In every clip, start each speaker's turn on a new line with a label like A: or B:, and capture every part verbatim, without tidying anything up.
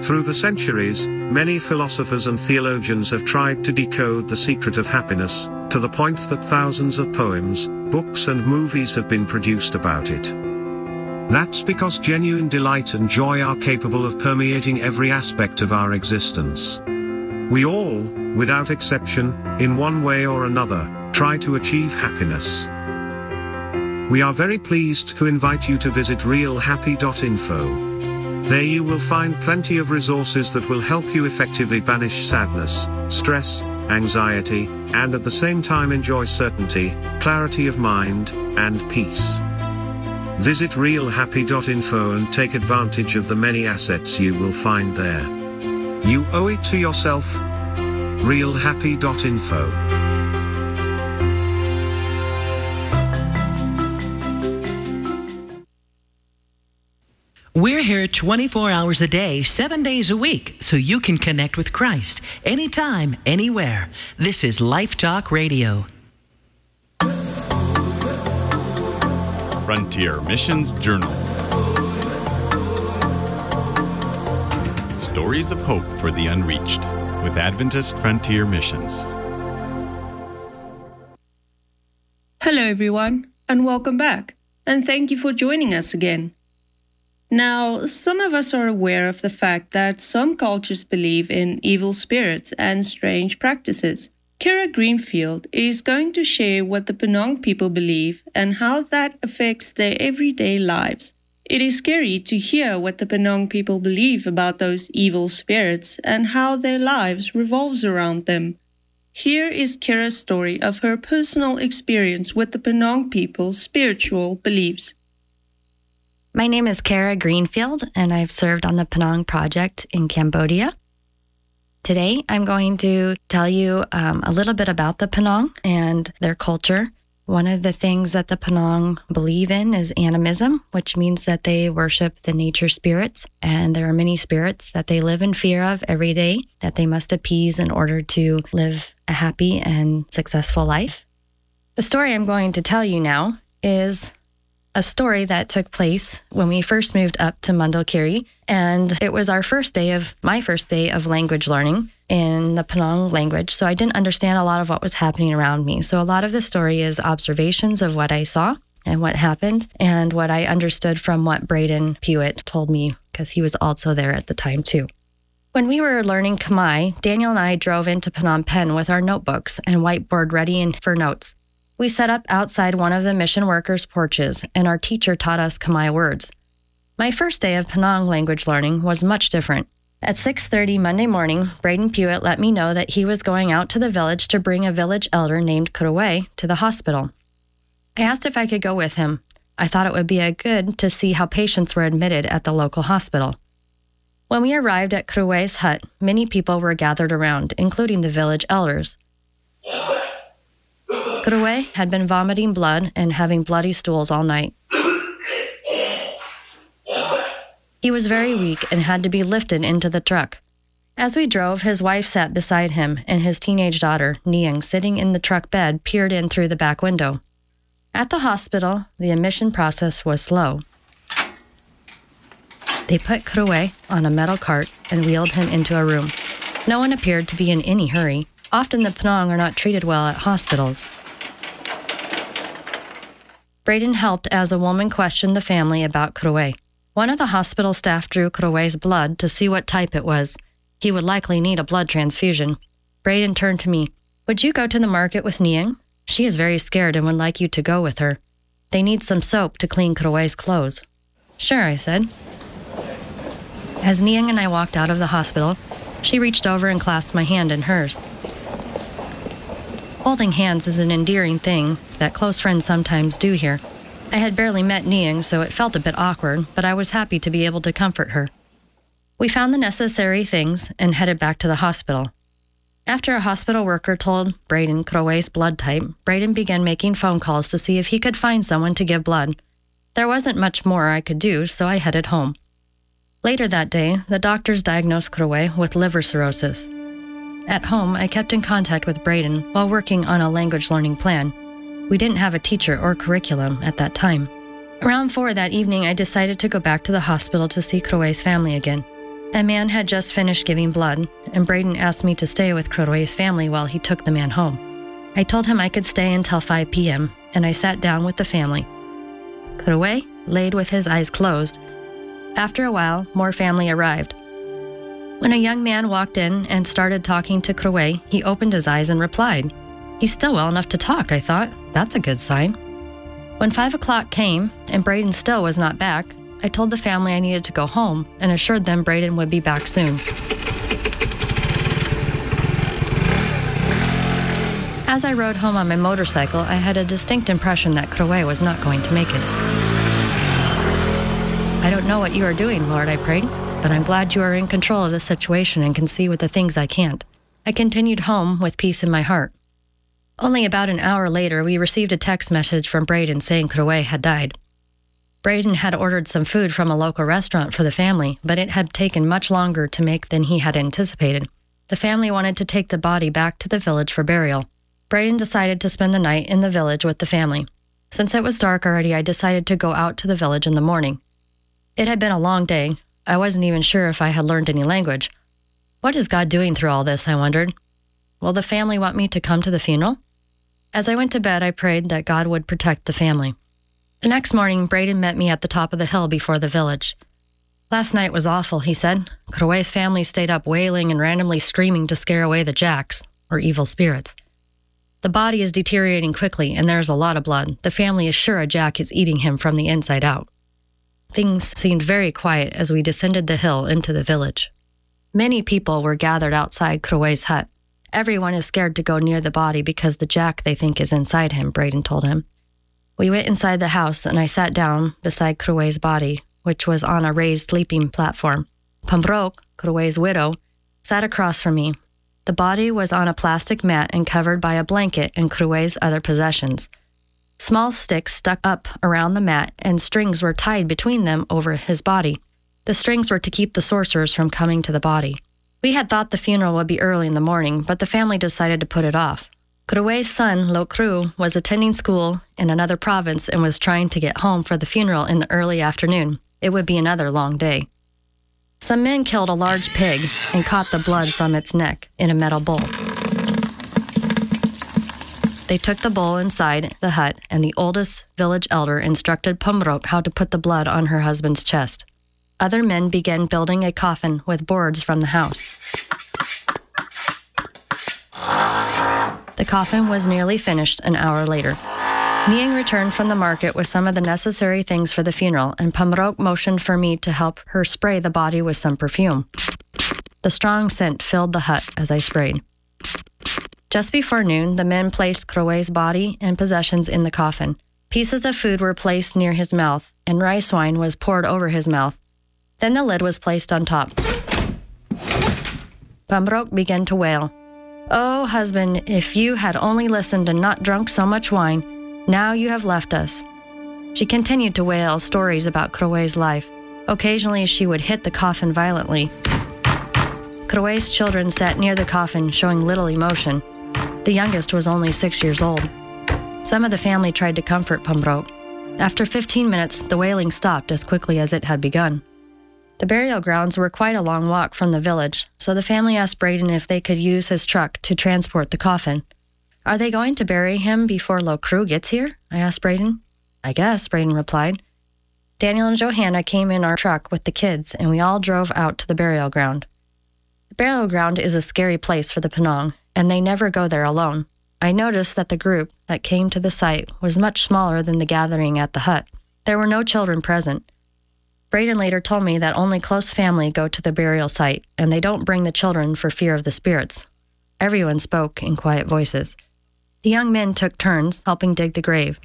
A: Through the centuries, many philosophers and theologians have tried to decode the secret of happiness, to the point that thousands of poems, books and movies have been produced about it. That's because genuine delight and joy are capable of permeating every aspect of our existence. We all, without exception, in one way or another, try to achieve happiness. We are very pleased to invite you to visit real happy dot info. There you will find plenty of resources that will help you effectively banish sadness, stress, anxiety, and at the same time enjoy certainty, clarity of mind, and peace. Visit real happy dot info and take advantage of the many assets you will find there. You owe it to yourself. real happy dot info.
B: We're here twenty-four hours a day, seven days a week, so you can connect with Christ anytime, anywhere. This is Life Talk Radio.
C: Frontier Missions Journal. Stories of hope for the unreached with Adventist Frontier Missions.
D: Hello everyone, and welcome back, and thank you for joining us again. Now, some of us are aware of the fact that some cultures believe in evil spirits and strange practices. Kara Greenfield is going to share what the Penang people believe and how that affects their everyday lives. It is scary to hear what the Penang people believe about those evil spirits and how their lives revolves around them. Here is Kara's story of her personal experience with the Penang people's spiritual beliefs.
E: My name is Kara Greenfield, and I've served on the Penang Project in Cambodia. Today, I'm going to tell you um, a little bit about the Penang and their culture. One of the things that the Penang believe in is animism, which means that they worship the nature spirits, and there are many spirits that they live in fear of every day that they must appease in order to live a happy and successful life. The story I'm going to tell you now is a story that took place when we first moved up to Mandalkiri, and it was our first day of, my first day of language learning in the Penang language, so I didn't understand a lot of what was happening around me. So a lot of the story is observations of what I saw and what happened, and what I understood from what Braden Pewitt told me, because he was also there at the time too. When we were learning Khmer, Daniel and I drove into Phnom Penh with our notebooks and whiteboard ready in for notes. We set up outside one of the mission workers' porches, and our teacher taught us Khmer words. My first day of Penang language learning was much different. At six thirty Monday morning, Braden Pewitt let me know that he was going out to the village to bring a village elder named Kuraway to the hospital. I asked if I could go with him. I thought it would be a good to see how patients were admitted at the local hospital. When we arrived at Kuraway's hut, many people were gathered around, including the village elders. Kuraway had been vomiting blood and having bloody stools all night. He was very weak and had to be lifted into the truck. As we drove, his wife sat beside him, and his teenage daughter, Niang, sitting in the truck bed, peered in through the back window. At the hospital, the admission process was slow. They put Kuraway on a metal cart and wheeled him into a room. No one appeared to be in any hurry. Often the Penang are not treated well at hospitals. Braden helped as a woman questioned the family about Kuraway. One of the hospital staff drew Kuraway's blood to see what type it was. He would likely need a blood transfusion. Braden turned to me. Would you go to the market with Niang? She is very scared and would like you to go with her. They need some soap to clean Kuraway's clothes. Sure, I said. As Niang and I walked out of the hospital, she reached over and clasped my hand in hers. Holding hands is an endearing thing that close friends sometimes do here. I had barely met Niang, so it felt a bit awkward, but I was happy to be able to comfort her. We found the necessary things and headed back to the hospital. After a hospital worker told Braden Kuraway's blood type, Braden began making phone calls to see if he could find someone to give blood. There wasn't much more I could do, so I headed home. Later that day, the doctors diagnosed Kuraway with liver cirrhosis. At home, I kept in contact with Braden while working on a language learning plan. We didn't have a teacher or curriculum at that time. Around four that evening, I decided to go back to the hospital to see Kuraway's family again. A man had just finished giving blood, and Braden asked me to stay with Kurue's family while he took the man home. I told him I could stay until five p.m., and I sat down with the family. Kurue laid with his eyes closed. After a while, more family arrived. When a young man walked in and started talking to Kurue, he opened his eyes and replied. He's still well enough to talk, I thought. That's a good sign. When five o'clock came and Braden still was not back, I told the family I needed to go home and assured them Braden would be back soon. As I rode home on my motorcycle, I had a distinct impression that Kurue was not going to make it. I don't know what you are doing, Lord, I prayed, but I'm glad you are in control of the situation and can see with the things I can't. I continued home with peace in my heart. Only about an hour later, we received a text message from Braden saying Kurue had died. Braden had ordered some food from a local restaurant for the family, but it had taken much longer to make than he had anticipated. The family wanted to take the body back to the village for burial. Braden decided to spend the night in the village with the family. Since it was dark already, I decided to go out to the village in the morning. It had been a long day. I wasn't even sure if I had learned any language. What is God doing through all this, I wondered. Will the family want me to come to the funeral? As I went to bed, I prayed that God would protect the family. The next morning, Braden met me at the top of the hill before the village. Last night was awful, he said. Kurue's family stayed up wailing and randomly screaming to scare away the jacks, or evil spirits. The body is deteriorating quickly, and there is a lot of blood. The family is sure a jack is eating him from the inside out. Things seemed very quiet as we descended the hill into the village. Many people were gathered outside Kurue's hut. Everyone is scared to go near the body because the jack they think is inside him, Braden told him. We went inside the house, and I sat down beside Kurue's body, which was on a raised sleeping platform. Pambrok, Kurue's widow, sat across from me. The body was on a plastic mat and covered by a blanket and Kurue's other possessions. Small sticks stuck up around the mat, and strings were tied between them over his body. The strings were to keep the sorcerers from coming to the body. We had thought the funeral would be early in the morning, but the family decided to put it off. Kurue's son, Lokru, was attending school in another province and was trying to get home for the funeral in the early afternoon. It would be another long day. Some men killed a large pig and caught the blood from its neck in a metal bowl. They took the bowl inside the hut, and the oldest village elder instructed Pambrok how to put the blood on her husband's chest. Other men began building a coffin with boards from the house. The coffin was nearly finished an hour later. Niang returned from the market with some of the necessary things for the funeral, and Pambrok motioned for me to help her spray the body with some perfume. The strong scent filled the hut as I sprayed. Just before noon, the men placed Kurue's body and possessions in the coffin. Pieces of food were placed near his mouth, and rice wine was poured over his mouth. Then the lid was placed on top. Pambrok began to wail. "Oh, husband, if you had only listened and not drunk so much wine, now you have left us." She continued to wail stories about Kurue's life. Occasionally, she would hit the coffin violently. Kurue's children sat near the coffin, showing little emotion. The youngest was only six years old. Some of the family tried to comfort Pambrok. After fifteen minutes, the wailing stopped as quickly as it had begun. The burial grounds were quite a long walk from the village, so the family asked Braden if they could use his truck to transport the coffin. "Are they going to bury him before Lokru gets here?" I asked Braden. "I guess," Braden replied. Daniel and Johanna came in our truck with the kids, and we all drove out to the burial ground. The burial ground is a scary place for the Penang, and they never go there alone. I noticed that the group that came to the site was much smaller than the gathering at the hut. There were no children present. Braden later told me that only close family go to the burial site, and they don't bring the children for fear of the spirits. Everyone spoke in quiet voices. The young men took turns helping dig the grave.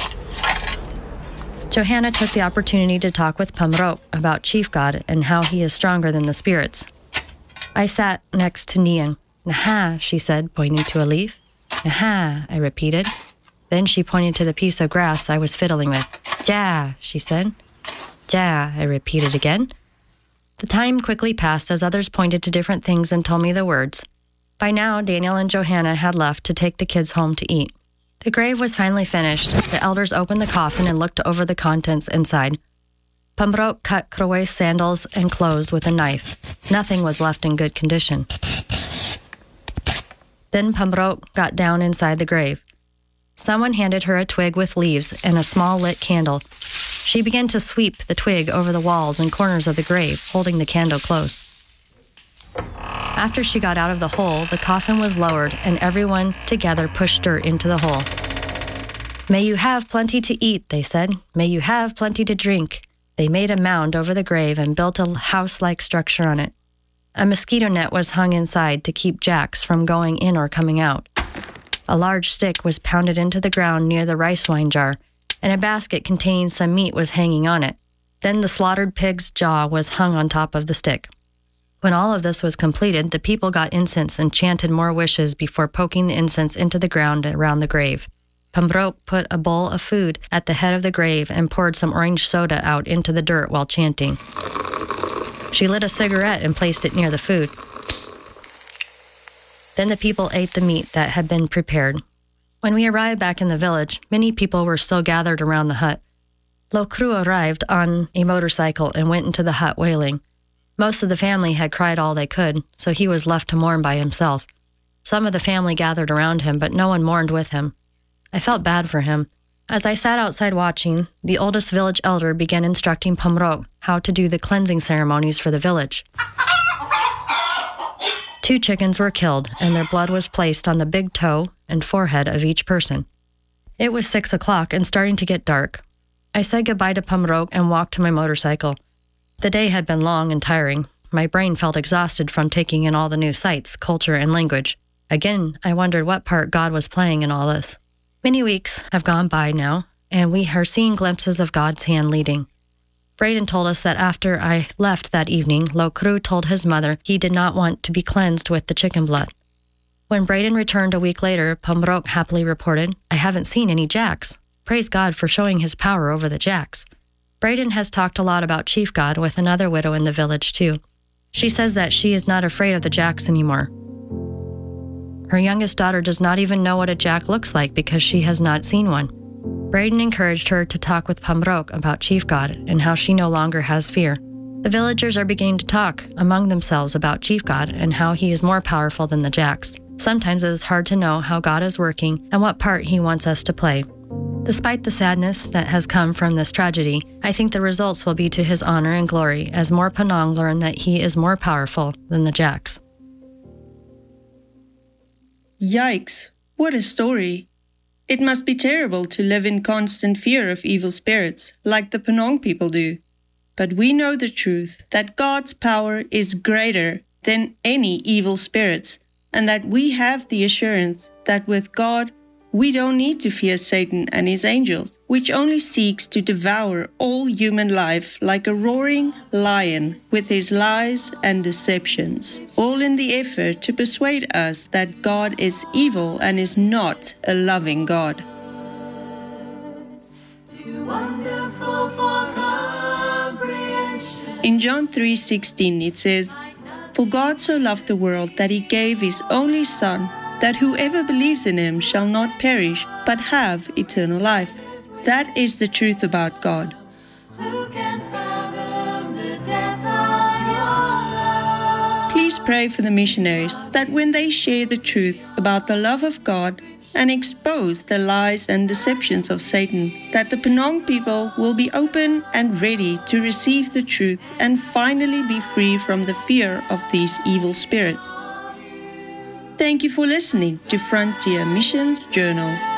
E: Johanna took the opportunity to talk with Pambrok about Chief God and how he is stronger than the spirits. I sat next to Niang. "Naha," she said, pointing to a leaf. "Naha," I repeated. Then she pointed to the piece of grass I was fiddling with. "Ja," she said. "Ja," I repeated again. The time quickly passed as others pointed to different things and told me the words. By now, Daniel and Johanna had left to take the kids home to eat. The grave was finally finished. The elders opened the coffin and looked over the contents inside. Pamrok cut Kroe's sandals and clothes with a knife. Nothing was left in good condition. Then Pamrok got down inside the grave. Someone handed her a twig with leaves and a small lit candle. She began to sweep the twig over the walls and corners of the grave, holding the candle close. After she got out of the hole, the coffin was lowered and everyone together pushed dirt into the hole. "May you have plenty to eat," they said. "May you have plenty to drink." They made a mound over the grave and built a house-like structure on it. A mosquito net was hung inside to keep jacks from going in or coming out. A large stick was pounded into the ground near the rice wine jar, and a basket containing some meat was hanging on it. Then the slaughtered pig's jaw was hung on top of the stick. When all of this was completed, the people got incense and chanted more wishes before poking the incense into the ground around the grave. Pamrok put a bowl of food at the head of the grave and poured some orange soda out into the dirt while chanting. She lit a cigarette and placed it near the food. Then the people ate the meat that had been prepared. When we arrived back in the village, many people were still gathered around the hut. Lokru arrived on a motorcycle and went into the hut wailing. Most of the family had cried all they could, so he was left to mourn by himself. Some of the family gathered around him, but no one mourned with him. I felt bad for him. As I sat outside watching, the oldest village elder began instructing Pamrok how to do the cleansing ceremonies for the village. Two chickens were killed, and their blood was placed on the big toe and forehead of each person. It was six o'clock and starting to get dark. I said goodbye to Pamrok and walked to my motorcycle. The day had been long and tiring. My brain felt exhausted from taking in all the new sights, culture, and language. Again, I wondered what part God was playing in all this. Many weeks have gone by now, and we are seeing glimpses of God's hand leading. Braden told us that after I left that evening, Lokru told his mother he did not want to be cleansed with the chicken blood. When Braden returned a week later, Pamrok happily reported, "I haven't seen any jacks. Praise God for showing his power over the jacks." Braden has talked a lot about Chief God with another widow in the village, too. She says that she is not afraid of the jacks anymore. Her youngest daughter does not even know what a jack looks like because she has not seen one. Braden encouraged her to talk with Pamrok about Chief God and how she no longer has fear. The villagers are beginning to talk among themselves about Chief God and how he is more powerful than the jacks. Sometimes it is hard to know how God is working and what part he wants us to play. Despite the sadness that has come from this tragedy, I think the results will be to his honor and glory as more Penang learn that he is more powerful than the jacks.
D: Yikes, what a story. It must be terrible to live in constant fear of evil spirits, like the Penang people do. But we know the truth, that God's power is greater than any evil spirits, and that we have the assurance that with God, we don't need to fear Satan and his angels, which only seeks to devour all human life like a roaring lion with his lies and deceptions, all in the effort to persuade us that God is evil and is not a loving God. In John three sixteen it says, "For God so loved the world that he gave his only Son, that whoever believes in him shall not perish, but have eternal life." That is the truth about God. Please pray for the missionaries that when they share the truth about the love of God and expose the lies and deceptions of Satan, that the Penang people will be open and ready to receive the truth and finally be free from the fear of these evil spirits. Thank you for listening to Frontier Missions Journal.